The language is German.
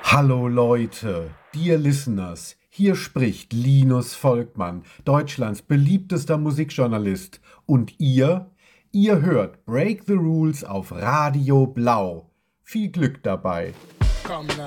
Hallo Leute, dear listeners, hier spricht Linus Volkmann, Deutschlands beliebtester Musikjournalist. Und ihr hört Break the Rules auf Radio Blau. Viel Glück dabei.